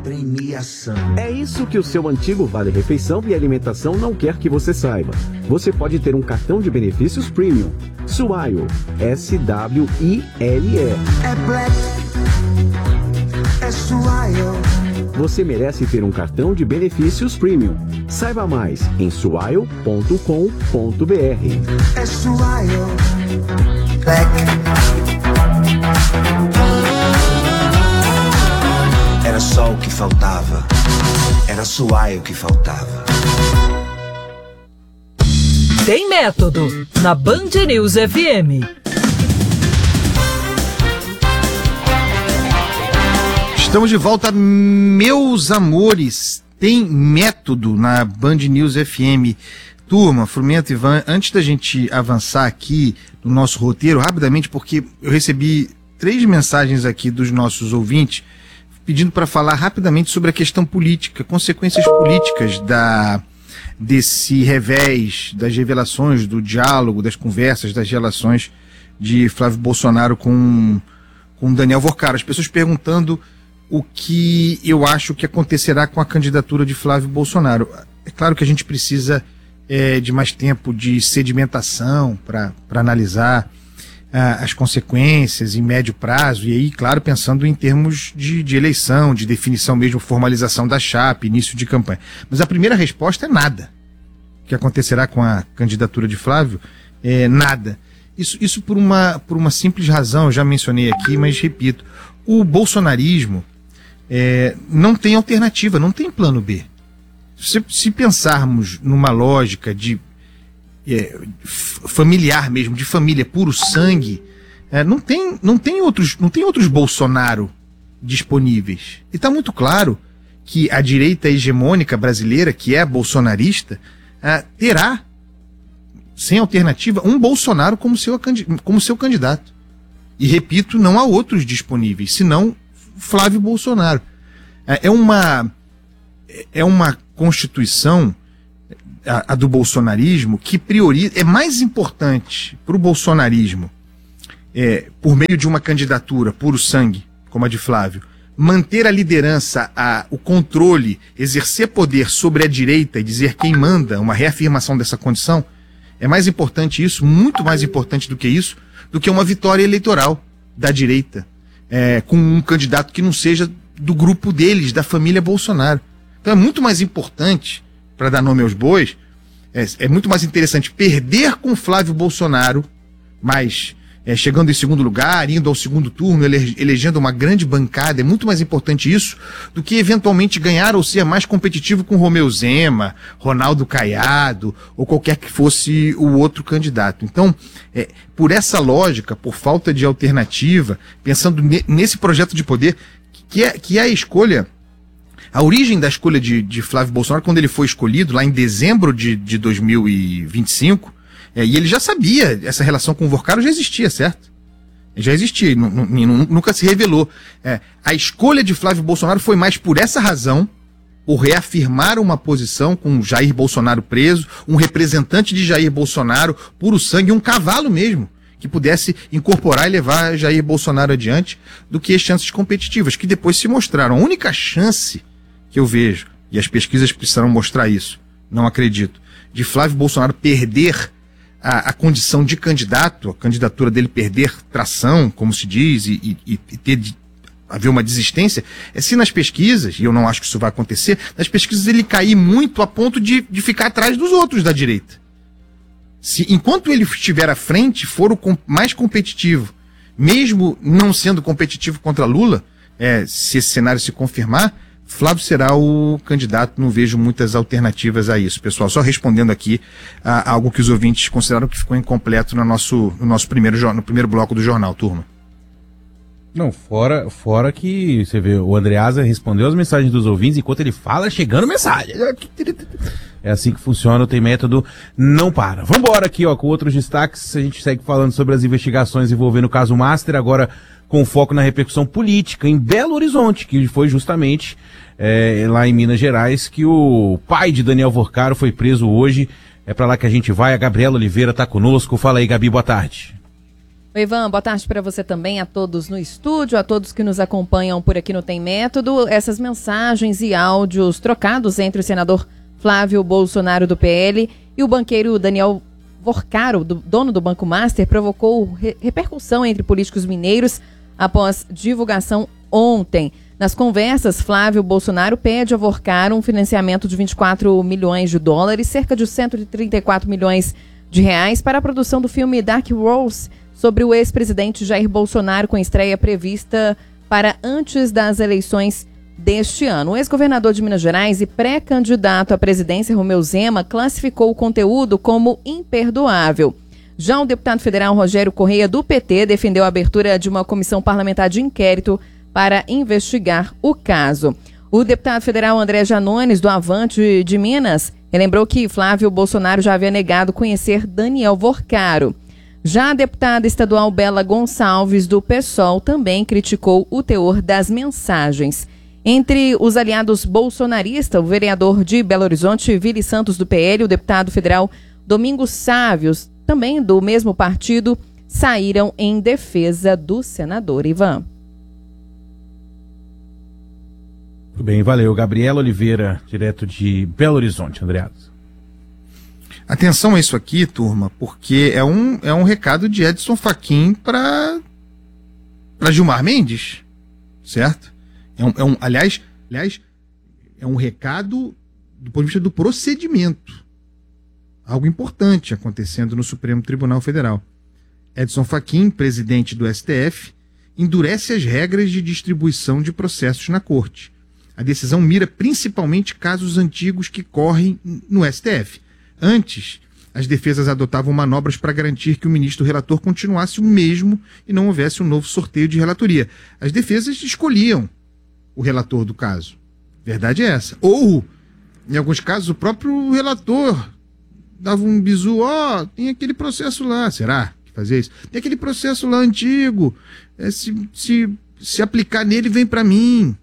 Premiação. É isso que o seu antigo Vale Refeição e Alimentação não quer que você saiba. Você pode ter um cartão de benefícios Premium. Swile. SWILE. É Black. É Swile. Você merece ter um cartão de benefícios Premium. Saiba mais em swile.com.br. É Swile. Black. Era só o que faltava. Era Swile o que faltava. Tem método na Band News FM. Estamos de volta, meus amores. Tem método na Band News FM. Turma, Frumento, Ivan, antes da gente avançar aqui no nosso roteiro, rapidamente, porque eu recebi 3 mensagens aqui dos nossos ouvintes pedindo para falar rapidamente sobre a questão política, consequências políticas desse revés, das revelações, do diálogo, das conversas, das relações de Flávio Bolsonaro com Daniel Vorcaro. As pessoas perguntando o que eu acho que acontecerá com a candidatura de Flávio Bolsonaro. É claro que a gente precisa de mais tempo de sedimentação para analisar as consequências em médio prazo, e aí, claro, pensando em termos de eleição, de definição mesmo, formalização da chapa, início de campanha. Mas a primeira resposta é nada. O que acontecerá com a candidatura de Flávio é nada. Isso por uma simples razão, eu já mencionei aqui, mas repito, o bolsonarismo não tem alternativa, não tem plano B. Se pensarmos numa lógica de familiar mesmo, de família, puro sangue, não tem outros Bolsonaro disponíveis. E está muito claro que a direita hegemônica brasileira, que é bolsonarista, terá, sem alternativa, um Bolsonaro como seu candidato. E repito, não há outros disponíveis, senão Flávio Bolsonaro. É uma constituição, a do bolsonarismo, que prioriza, é mais importante para o bolsonarismo, por meio de uma candidatura puro sangue, como a de Flávio, manter a liderança, o controle, exercer poder sobre a direita e dizer quem manda, uma reafirmação dessa condição. É mais importante isso, muito mais importante do que uma vitória eleitoral da direita, com um candidato que não seja do grupo deles, da família Bolsonaro. Então é muito mais importante, para dar nome aos bois, é muito mais interessante perder com Flávio Bolsonaro, mas chegando em segundo lugar, indo ao segundo turno, elegendo uma grande bancada, é muito mais importante isso do que eventualmente ganhar ou ser mais competitivo com Romeu Zema, Ronaldo Caiado, ou qualquer que fosse o outro candidato. Então, por essa lógica, por falta de alternativa, pensando nesse projeto de poder, que é a escolha. A origem da escolha de Flávio Bolsonaro, quando ele foi escolhido, lá em dezembro de 2025, e ele já sabia, essa relação com o Vorcaro já existia, certo? Já existia, nunca se revelou. A escolha de Flávio Bolsonaro foi mais por essa razão, por reafirmar uma posição com Jair Bolsonaro preso, um representante de Jair Bolsonaro, puro sangue, um cavalo mesmo, que pudesse incorporar e levar Jair Bolsonaro adiante, do que as chances competitivas, que depois se mostraram. A única chance que eu vejo, e as pesquisas precisarão mostrar isso, não acredito, de Flávio Bolsonaro perder a condição de candidato, a candidatura dele perder tração, como se diz, e haver uma desistência, se nas pesquisas, e eu não acho que isso vai acontecer, nas pesquisas ele cair muito a ponto de ficar atrás dos outros da direita. Se enquanto ele estiver à frente, for o mais competitivo, mesmo não sendo competitivo contra Lula, se esse cenário se confirmar, Flávio será o candidato, não vejo muitas alternativas a isso, pessoal. Só respondendo aqui a algo que os ouvintes consideraram que ficou incompleto no nosso primeiro bloco do jornal, turma. Não, fora que você vê, o Andreasa respondeu as mensagens dos ouvintes enquanto ele fala, chegando mensagem. É assim que funciona, Tem Método não para. Vambora aqui, com outros destaques. A gente segue falando sobre as investigações envolvendo o caso Master, agora com foco na repercussão política em Belo Horizonte, que foi justamente lá em Minas Gerais que o pai de Daniel Vorcaro foi preso hoje. É pra lá que a gente vai. A Gabriela Oliveira tá conosco. Fala aí, Gabi, boa tarde. Oi, Ivan, boa tarde para você também, a todos no estúdio, a todos que nos acompanham por aqui no Tem Método. Essas mensagens e áudios trocados entre o senador Flávio Bolsonaro do PL e o banqueiro Daniel Vorcaro, dono do Banco Master, provocou repercussão entre políticos mineiros após divulgação ontem. Nas conversas, Flávio Bolsonaro pede a Vorcaro um financiamento de 24 milhões de dólares, cerca de 134 milhões de reais, para a produção do filme Dark Rose, sobre o ex-presidente Jair Bolsonaro, com estreia prevista para antes das eleições deste ano. O ex-governador de Minas Gerais e pré-candidato à presidência, Romeu Zema, classificou o conteúdo como imperdoável. Já o deputado federal Rogério Correia, do PT, defendeu a abertura de uma comissão parlamentar de inquérito para investigar o caso. O deputado federal André Janones, do Avante de Minas, lembrou que Flávio Bolsonaro já havia negado conhecer Daniel Vorcaro. Já a deputada estadual Bela Gonçalves, do PSOL, também criticou o teor das mensagens. Entre os aliados bolsonaristas, o vereador de Belo Horizonte, Vili Santos, do PL, o deputado federal Domingos Sávios, também do mesmo partido, saíram em defesa do senador. Ivan. Muito bem, valeu. Gabriela Oliveira, direto de Belo Horizonte, Andreas. Atenção a isso aqui, turma, porque é um recado de Edson Fachin para Gilmar Mendes, certo? Aliás, é um recado do ponto de vista do procedimento. Algo importante acontecendo no Supremo Tribunal Federal. Edson Fachin, presidente do STF, endurece as regras de distribuição de processos na Corte. A decisão mira principalmente casos antigos que correm no STF. Antes, as defesas adotavam manobras para garantir que o ministro relator continuasse o mesmo e não houvesse um novo sorteio de relatoria. As defesas escolhiam o relator do caso. Verdade é essa. Ou, em alguns casos, o próprio relator dava um bizu, tem aquele processo lá. Será que fazia isso? Tem aquele processo lá antigo. Se aplicar nele, vem para mim.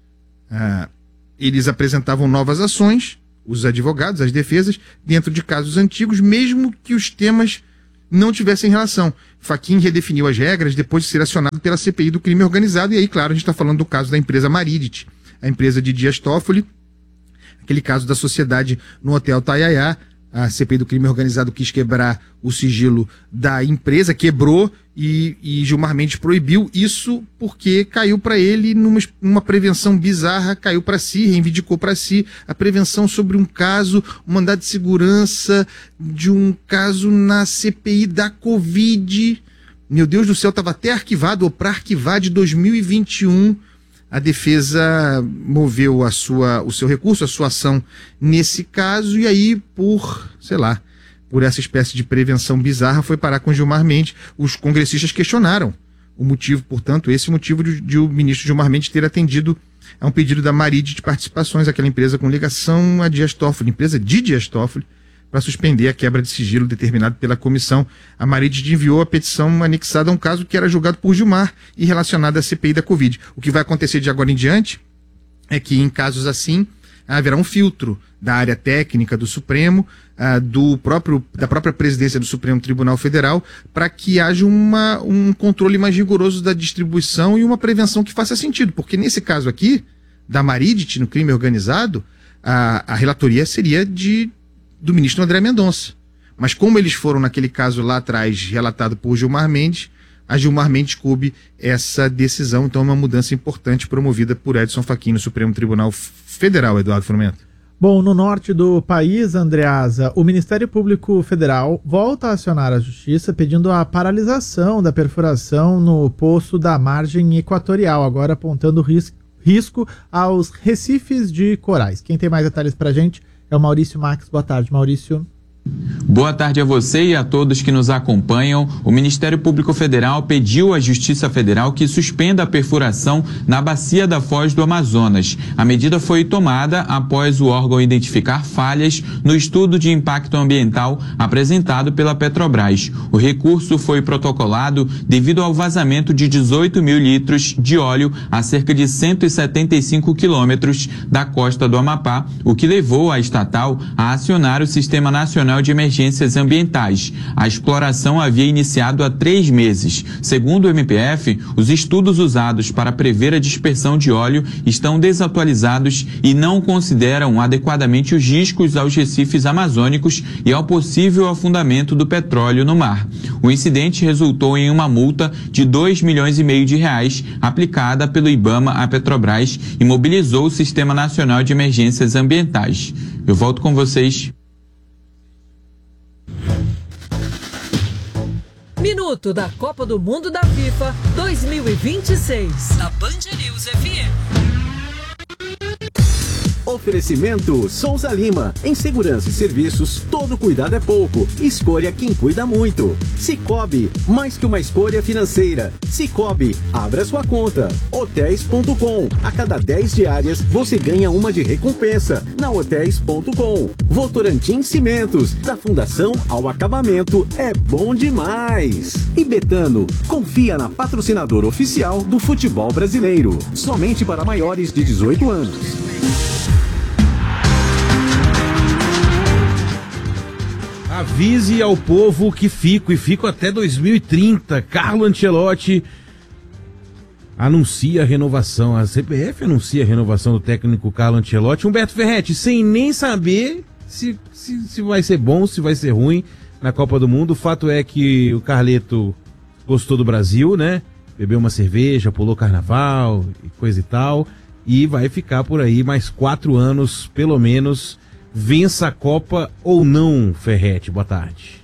Eles apresentavam novas ações, os advogados, as defesas, dentro de casos antigos, mesmo que os temas não tivessem relação. Fachin redefiniu as regras depois de ser acionado pela CPI do crime organizado, e aí, claro, a gente está falando do caso da empresa Maridit, a empresa de Dias Toffoli, aquele caso da sociedade no Hotel Taiaiá. A CPI do crime organizado quis quebrar o sigilo da empresa, quebrou, e Gilmar Mendes proibiu isso porque caiu para ele numa prevenção bizarra, caiu para si, reivindicou para si a prevenção sobre um caso, um mandado de segurança de um caso na CPI da Covid. Meu Deus do céu, estava até arquivado, ou para arquivar, de 2021. A defesa moveu o seu recurso, a sua ação nesse caso, e aí, por essa espécie de prevenção bizarra, foi parar com Gilmar Mendes. Os congressistas questionaram o motivo, portanto, esse motivo de o ministro Gilmar Mendes ter atendido a um pedido da Maridit de participações, aquela empresa com ligação a Dias Toffoli, empresa de Dias Toffoli, para suspender a quebra de sigilo determinado pela comissão. A Maridit enviou a petição anexada a um caso que era julgado por Gilmar e relacionado à CPI da Covid. O que vai acontecer de agora em diante é que, em casos assim, haverá um filtro da área técnica do Supremo, da própria presidência do Supremo Tribunal Federal, para que haja um controle mais rigoroso da distribuição e uma prevenção que faça sentido. Porque nesse caso aqui, da Maridit, no crime organizado, a relatoria seria do ministro André Mendonça. Mas como eles foram naquele caso lá atrás, relatado por Gilmar Mendes, a Gilmar Mendes coube essa decisão. Então é uma mudança importante promovida por Edson Fachin no Supremo Tribunal Federal, Eduardo Frumento. Bom, no norte do país, Andreasa, o Ministério Público Federal volta a acionar a Justiça pedindo a paralisação da perfuração no poço da margem equatorial, agora apontando risco aos recifes de corais. Quem tem mais detalhes pra gente é o Maurício Max. Boa tarde, Maurício. Boa tarde a você e a todos que nos acompanham. O Ministério Público Federal pediu à Justiça Federal que suspenda a perfuração na bacia da Foz do Amazonas. A medida foi tomada após o órgão identificar falhas no estudo de impacto ambiental apresentado pela Petrobras. O recurso foi protocolado devido ao vazamento de 18 mil litros de óleo a cerca de 175 quilômetros da costa do Amapá, o que levou a estatal a acionar o Sistema Nacional Nacional de Emergências Ambientais. A exploração havia iniciado há 3 meses. Segundo o MPF, os estudos usados para prever a dispersão de óleo estão desatualizados e não consideram adequadamente os riscos aos recifes amazônicos e ao possível afundamento do petróleo no mar. O incidente resultou em uma multa de R$2,5 milhões aplicada pelo IBAMA à Petrobras e mobilizou o Sistema Nacional de Emergências Ambientais. Eu volto com vocês. Minuto da Copa do Mundo da FIFA 2026, da Band News FM. Oferecimento Souza Lima. Em segurança e serviços, todo cuidado é pouco. Escolha quem cuida muito. Sicoob, mais que uma escolha financeira. Sicoob, abra sua conta. Hotéis.com. A cada 10 diárias, você ganha uma de recompensa. Na Hotéis.com. Votorantim Cimentos. Da fundação ao acabamento, é bom demais. E Betano, confia na patrocinadora oficial do futebol brasileiro. Somente para maiores de 18 anos. Avise ao povo que fico até 2030. Carlo Ancelotti anuncia a renovação. A CBF anuncia a renovação do técnico Carlo Ancelotti. Humberto Ferretti, sem nem saber se vai ser bom, se vai ser ruim na Copa do Mundo. O fato é que o Carleto gostou do Brasil, né? Bebeu uma cerveja, pulou carnaval e coisa e tal. E vai ficar por aí mais 4 anos, pelo menos. Vença a Copa ou não, Ferretti? Boa tarde.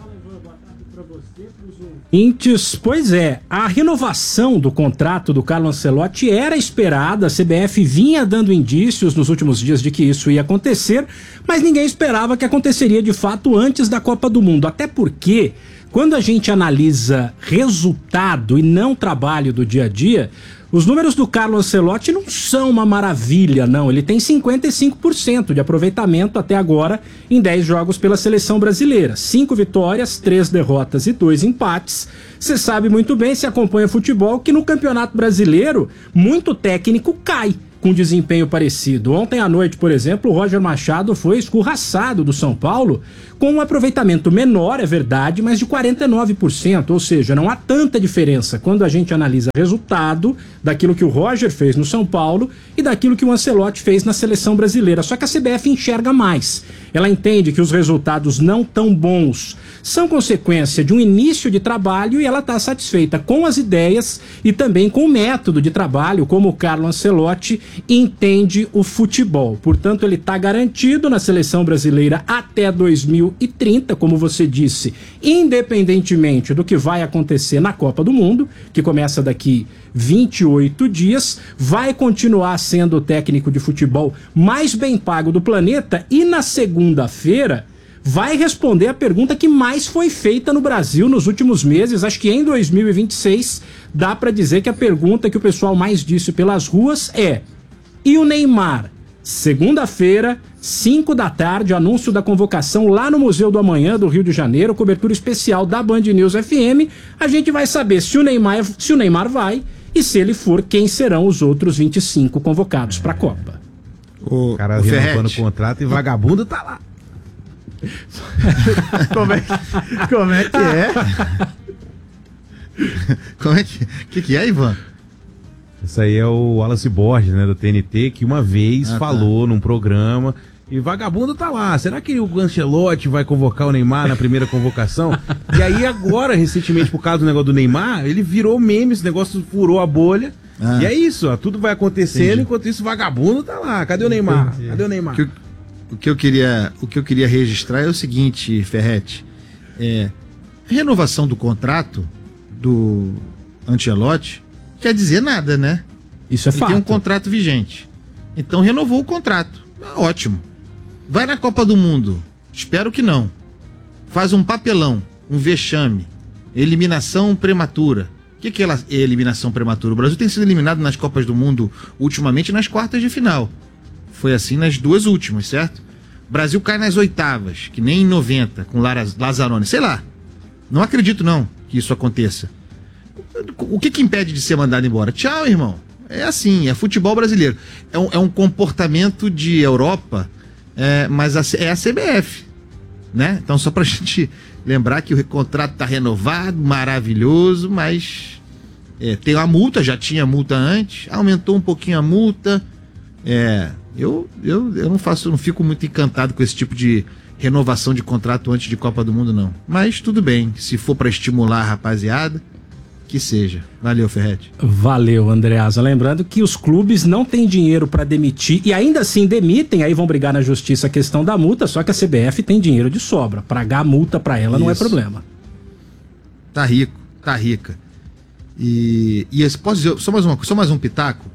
Pois é, a renovação do contrato do Carlo Ancelotti era esperada, a CBF vinha dando indícios nos últimos dias de que isso ia acontecer, mas ninguém esperava que aconteceria de fato antes da Copa do Mundo, até porque quando a gente analisa resultado e não trabalho do dia a dia, os números do Carlo Ancelotti não são uma maravilha, não. Ele tem 55% de aproveitamento até agora em 10 jogos pela seleção brasileira. 5 vitórias, 3 derrotas e 2 empates. Você sabe muito bem, se acompanha futebol, que no Campeonato Brasileiro, muito técnico cai com desempenho parecido. Ontem à noite, por exemplo, o Roger Machado foi escorraçado do São Paulo com um aproveitamento menor, é verdade, mas de 49%, ou seja, não há tanta diferença quando a gente analisa resultado daquilo que o Roger fez no São Paulo e daquilo que o Ancelotti fez na seleção brasileira. Só que a CBF enxerga mais. Ela entende que os resultados não tão bons são consequência de um início de trabalho e ela está satisfeita com as ideias e também com o método de trabalho, como o Carlo Ancelotti entende o futebol. Portanto, ele está garantido na seleção brasileira até 2030, como você disse, independentemente do que vai acontecer na Copa do Mundo, que começa daqui 28 dias, vai continuar sendo o técnico de futebol mais bem pago do planeta e na segunda-feira vai responder a pergunta que mais foi feita no Brasil nos últimos meses. Acho que em 2026 dá para dizer que a pergunta que o pessoal mais disse pelas ruas é: e o Neymar? Segunda-feira, 5 da tarde, anúncio da convocação lá no Museu do Amanhã do Rio de Janeiro, cobertura especial da Band News FM. A gente vai saber se o Neymar vai e, se ele for, quem serão os outros 25 convocados para a Copa. O cara renovando o contrato e vagabundo tá lá. Como é que é? Como é que é, Ivan? Isso aí é o Wallace Borges, né, do TNT, que uma vez falou num programa e vagabundo tá lá. Será que o Ancelotti vai convocar o Neymar na primeira convocação? E aí agora, recentemente, por causa do negócio do Neymar, ele virou meme, esse negócio furou a bolha. E é isso, ó, tudo vai acontecendo, enquanto isso o vagabundo tá lá. Cadê o Neymar? Entendi. Cadê o Neymar? O que eu queria registrar é o seguinte, Ferretti. Renovação do contrato do Ancelotti quer dizer nada, né? Isso é fato. Ele tem um contrato vigente. Então renovou o contrato. Ótimo. Vai na Copa do Mundo. Espero que não. Faz um papelão, um vexame. Eliminação prematura. O que é eliminação prematura? O Brasil tem sido eliminado nas Copas do Mundo ultimamente nas quartas de final. Foi assim nas 2 últimas, certo? O Brasil cai nas oitavas, que nem em 90, com Lazzaroni. Sei lá. Não acredito não que isso aconteça. O que impede de ser mandado embora? Tchau, irmão. É assim, é futebol brasileiro. É um comportamento de Europa, mas é a CBF. né? Então, só pra gente lembrar que o contrato tá renovado, maravilhoso, mas tem uma multa, já tinha multa antes, aumentou um pouquinho a multa. Eu não fico muito encantado com esse tipo de renovação de contrato antes de Copa do Mundo, não. Mas tudo bem, se for para estimular a rapaziada, que seja. Valeu, Ferretti. Valeu, Andreasa. Lembrando que os clubes não têm dinheiro para demitir e ainda assim demitem, aí vão brigar na justiça a questão da multa, só que a CBF tem dinheiro de sobra. Pagar a multa para ela não é problema. Tá rico, tá rica. E posso dizer, só mais um pitaco?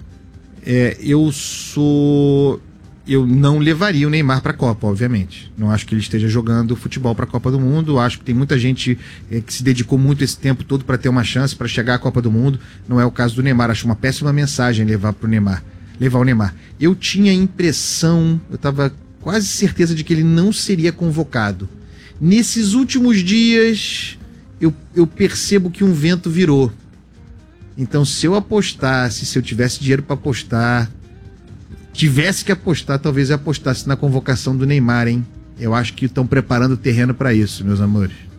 Eu não levaria o Neymar para a Copa, obviamente. Não acho que ele esteja jogando futebol para a Copa do Mundo. Acho que tem muita gente que se dedicou muito esse tempo todo para ter uma chance para chegar à Copa do Mundo. Não é o caso do Neymar. Acho uma péssima mensagem levar o Neymar. Eu tinha a impressão, eu estava quase certeza de que ele não seria convocado. Nesses últimos dias, eu percebo que um vento virou. Então, se eu tivesse dinheiro para apostar, talvez eu apostasse na convocação do Neymar, hein? Eu acho que estão preparando o terreno para isso, meus amores.